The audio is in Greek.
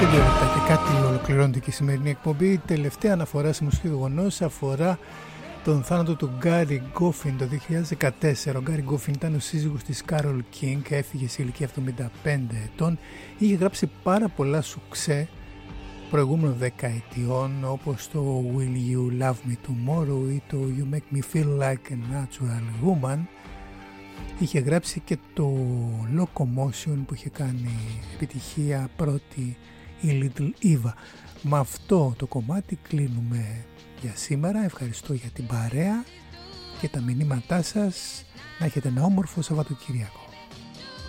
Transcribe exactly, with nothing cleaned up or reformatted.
Σε δύο λεπτά και κάτι ολοκληρώνεται και η σημερινή εκπομπή. Η τελευταία αναφορά σε μουσική γεγονός αφορά τον θάνατο του Γκάρι Γκόφιν το δύο χιλιάδες δεκατέσσερα. Ο Γκάρι Γκόφιν ήταν ο σύζυγος της Κάρολ Κίνγκ, έφυγε σε ηλικία εβδομήντα πέντε ετών. Είχε γράψει πάρα πολλά σουξέ προηγούμενων δεκαετιών, όπως το Will You Love Me Tomorrow ή το You Make Me Feel Like a Natural Woman. Είχε γράψει και το Locomotion που είχε κάνει επιτυχία πρώτη η Little Eva. Με αυτό το κομμάτι κλείνουμε για σήμερα. Ευχαριστώ για την παρέα και τα μηνύματά σας. Να έχετε ένα όμορφο Σαββατοκύριακο.